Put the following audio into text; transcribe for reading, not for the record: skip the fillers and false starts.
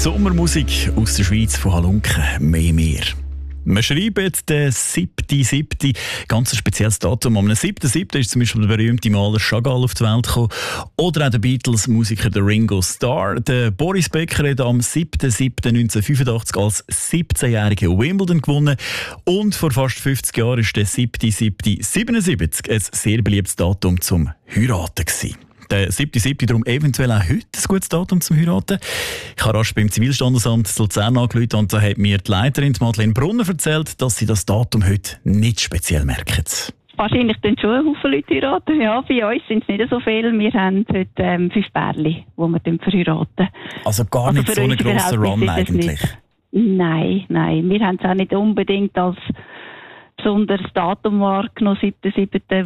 Sommermusik aus der Schweiz von Halunken. Mehr. Wir schreiben den 7.7. Ganz ein spezielles Datum. Am 7.7. ist zum Beispiel der berühmte Maler Chagall auf die Welt gekommen. Oder auch der Beatles-Musiker Ringo Starr. Der Boris Becker hat am 7.7.1985 als 17-jähriger Wimbledon gewonnen. Und vor fast 50 Jahren war der 7.7.77 ein sehr beliebtes Datum zum Heiraten gewesen. Der 7.7. darum eventuell auch heute ein gutes Datum zum Heiraten. Ich habe rasch beim Zivilstandesamt in Luzern angerufen und da hat mir die Leiterin Madeleine Brunner erzählt, dass sie das Datum heute nicht speziell merken. Wahrscheinlich tun schon ein Haufen Leute heiraten. Ja, bei uns sind es nicht so viele. Wir haben heute 5 Pärchen, die wir verheiraten. Also gar nicht so einen grossen Run eigentlich? Nein. Wir haben es auch nicht unbedingt als besonderes Datum wahrgenommen, 7.7.,